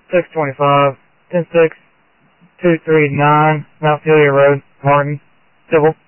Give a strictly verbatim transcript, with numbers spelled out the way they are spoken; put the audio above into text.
six twenty-five, ten six two three nine, Mount Celia Road, Martin, Civil.